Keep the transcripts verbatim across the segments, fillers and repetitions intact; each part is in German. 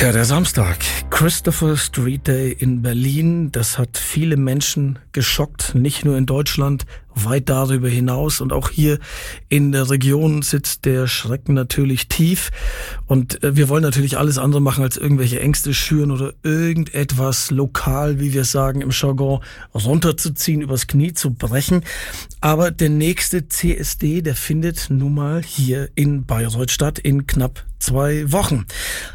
Ja, der Samstag, Christopher Street Day in Berlin, das hat viele Menschen geschockt, nicht nur in Deutschland, weit darüber hinaus. Und auch hier in der Region sitzt der Schrecken natürlich tief. Und wir wollen natürlich alles andere machen, als irgendwelche Ängste schüren oder irgendetwas lokal, wie wir sagen im Jargon, runterzuziehen, übers Knie zu brechen. Aber der nächste C S D, der findet nun mal hier in Bayreuth statt, in knapp zwei Wochen.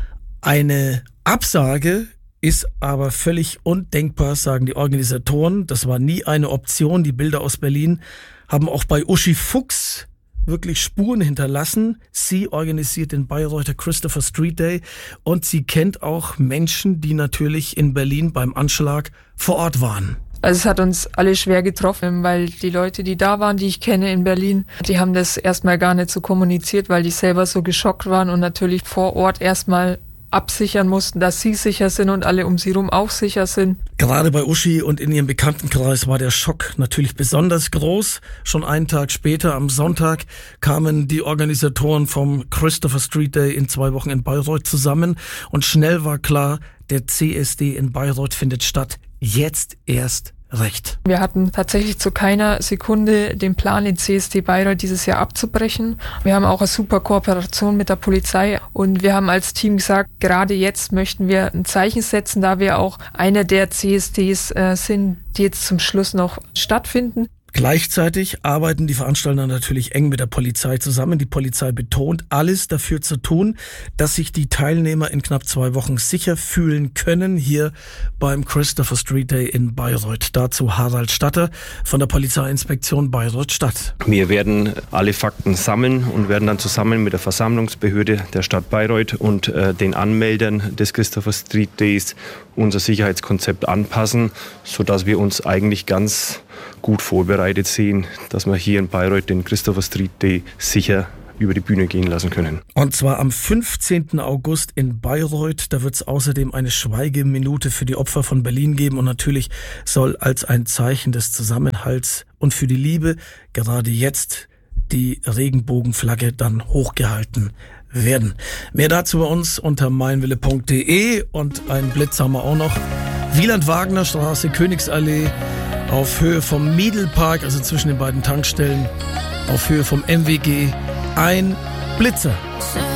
Eine Absage ist aber völlig undenkbar, sagen die Organisatoren. Das war nie eine Option. Die Bilder aus Berlin haben auch bei Uschi Fuchs wirklich Spuren hinterlassen. Sie organisiert den Bayreuther Christopher Street Day und sie kennt auch Menschen, die natürlich in Berlin beim Anschlag vor Ort waren. Also es hat uns alle schwer getroffen, weil die Leute, die da waren, die ich kenne in Berlin, die haben das erstmal gar nicht so kommuniziert, weil die selber so geschockt waren und natürlich vor Ort erstmal absichern mussten, dass sie sicher sind und alle um sie rum auch sicher sind. Gerade bei Uschi und in ihrem Bekanntenkreis war der Schock natürlich besonders groß. Schon einen Tag später, am Sonntag, kamen die Organisatoren vom Christopher Street Day in zwei Wochen in Bayreuth zusammen und schnell war klar, der C S D in Bayreuth findet statt. Jetzt erst recht. Wir hatten tatsächlich zu keiner Sekunde den Plan, den C S D Bayreuth dieses Jahr abzubrechen. Wir haben auch eine super Kooperation mit der Polizei und wir haben als Team gesagt, gerade jetzt möchten wir ein Zeichen setzen, da wir auch einer der C S Ds äh, sind, die jetzt zum Schluss noch stattfinden. Gleichzeitig arbeiten die Veranstalter natürlich eng mit der Polizei zusammen. Die Polizei betont, alles dafür zu tun, dass sich die Teilnehmer in knapp zwei Wochen sicher fühlen können, hier beim Christopher Street Day in Bayreuth. Dazu Harald Statter von der Polizeiinspektion Bayreuth Stadt. Wir werden alle Fakten sammeln und werden dann zusammen mit der Versammlungsbehörde der Stadt Bayreuth und äh, den Anmeldern des Christopher Street Days unser Sicherheitskonzept anpassen, sodass wir uns eigentlich ganz gut vorbereitet sehen, dass wir hier in Bayreuth den Christopher Street Day sicher über die Bühne gehen lassen können. Und zwar am fünfzehnten August in Bayreuth. Da wird es außerdem eine Schweigeminute für die Opfer von Berlin geben und natürlich soll als ein Zeichen des Zusammenhalts und für die Liebe gerade jetzt die Regenbogenflagge dann hochgehalten werden. Mehr dazu bei uns unter meinwille punkt de und ein Blitz haben wir auch noch. Wieland-Wagner-Straße, Königsallee, auf Höhe vom Miedelpark, also zwischen den beiden Tankstellen, auf Höhe vom M W G, ein Blitzer.